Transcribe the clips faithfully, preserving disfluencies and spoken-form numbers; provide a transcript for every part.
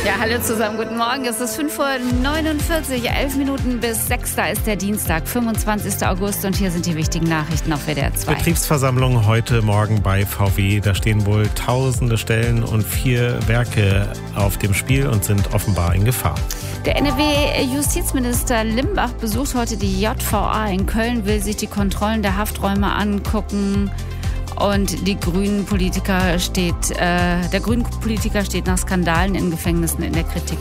Ja, hallo zusammen, guten Morgen. Es ist fünf Uhr neunundvierzig, elf Minuten bis sechs. Da ist der Dienstag, fünfundzwanzigster August und hier sind die wichtigen Nachrichten auf W D R zwei. Betriebsversammlung heute Morgen bei V W. Da stehen wohl tausende Stellen und vier Werke auf dem Spiel und sind offenbar in Gefahr. Der N R W-Justizminister Limbach besucht heute die J V A in Köln, will sich die Kontrollen der Hafträume angucken. Und die Grünen Politiker steht, äh, der grünen Politiker steht nach Skandalen in Gefängnissen in der Kritik.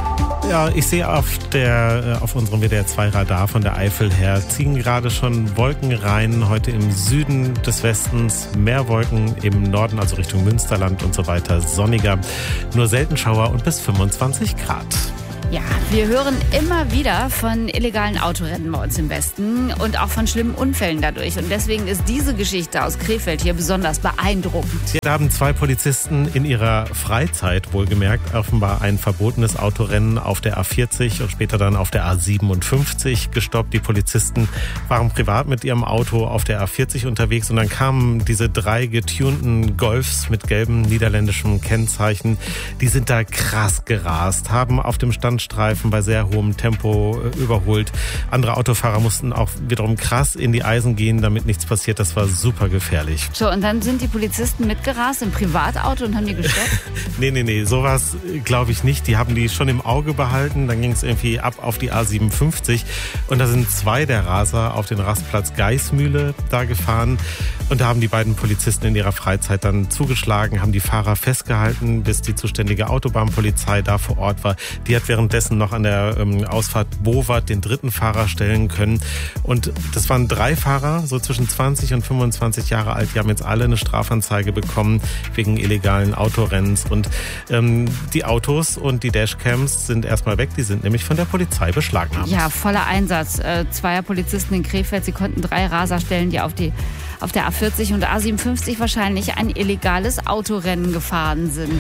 Ja, ich sehe auf, der, auf unserem W D R zwei Radar von der Eifel her, ziehen gerade schon Wolken rein. Heute im Süden des Westens mehr Wolken, im Norden, also Richtung Münsterland und so weiter, sonniger. Nur selten Schauer und bis fünfundzwanzig Grad. Ja, wir hören immer wieder von illegalen Autorennen bei uns im Westen und auch von schlimmen Unfällen dadurch. Und deswegen ist diese Geschichte aus Krefeld hier besonders beeindruckend. Hier haben zwei Polizisten in ihrer Freizeit, wohlgemerkt, offenbar ein verbotenes Autorennen auf der A vierzig und später dann auf der A siebenundfünfzig gestoppt. Die Polizisten waren privat mit ihrem Auto auf der A vierzig unterwegs und dann kamen diese drei getunten Golfs mit gelbem niederländischem Kennzeichen. Die sind da krass gerast, haben auf dem Stand Streifen bei sehr hohem Tempo äh, überholt. Andere Autofahrer mussten auch wiederum krass in die Eisen gehen, damit nichts passiert. Das war super gefährlich. So, und dann sind die Polizisten mitgerast im Privatauto und haben die gestoppt? nee, nee, nee, sowas glaube ich nicht. Die haben die schon im Auge behalten. Dann ging es irgendwie ab auf die A siebenundfünfzig. Und da sind zwei der Raser auf den Rastplatz Geismühle da gefahren. Und da haben die beiden Polizisten in ihrer Freizeit dann zugeschlagen, haben die Fahrer festgehalten, bis die zuständige Autobahnpolizei da vor Ort war. Die hat während dessen noch an der ähm, Ausfahrt Bowart den dritten Fahrer stellen können. Und das waren drei Fahrer, so zwischen zwanzig und fünfundzwanzig Jahre alt. Die haben jetzt alle eine Strafanzeige bekommen wegen illegalen Autorennens. Und ähm, die Autos und die Dashcams sind erstmal weg. Die sind nämlich von der Polizei beschlagnahmt. Ja, voller Einsatz. Äh, zweier Polizisten in Krefeld. Sie konnten drei Raser stellen, die auf, die auf der A vierzig und A siebenundfünfzig wahrscheinlich ein illegales Autorennen gefahren sind.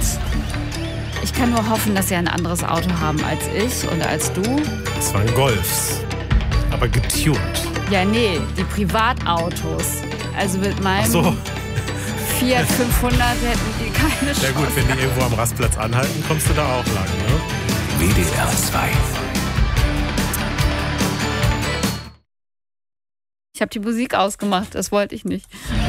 Ich kann nur hoffen, dass sie ein anderes Auto haben als ich und als du. Das waren Golfs, aber getuned. Ja, nee, die Privatautos. Also mit meinem so. Fiat fünfhundert hätten die keine Chance. Ja gut, wenn die irgendwo am Rastplatz anhalten, kommst du da auch lang, ne? W D R zwei. Ich habe die Musik ausgemacht, das wollte ich nicht.